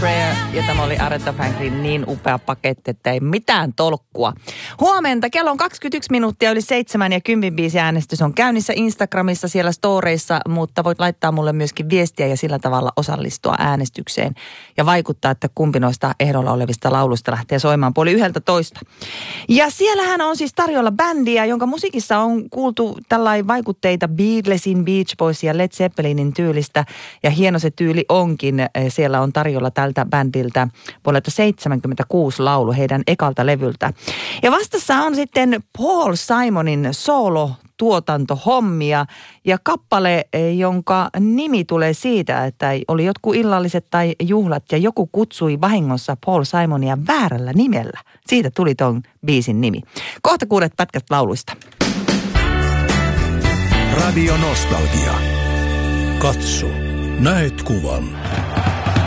Prayer, ja tämä oli Aretha Franklin niin upea paketti, että ei mitään tolkkua. Huomenta, kello on 21 minuuttia yli 7 ja 10 biisi äänestys on käynnissä Instagramissa, siellä storeissa, mutta voit laittaa mulle myöskin viestiä ja sillä tavalla osallistua äänestykseen ja vaikuttaa, että kumpi noista ehdolla olevista laulusta lähtee soimaan 11:30. Ja siellähän on siis tarjolla bändiä, jonka musiikissa on kuultu tällainen vaikutteita Beatlesin, Beach Boysin ja Led Zeppelinin tyylistä, ja hieno se tyyli onkin. Siellä on tarjolla tältä bändiltä vuodelta 76 laulu heidän ekalta levyltä. Ja vastassa on sitten Paul Simonin soolo-tuotantohommia ja kappale, jonka nimi tulee siitä, että oli jotkut illalliset tai juhlat ja joku kutsui vahingossa Paul Simonia väärällä nimellä. Siitä tuli ton biisin nimi. Kohta kuulet pätkät lauluista. Radio Nostalgia. Katso, näet kuvan.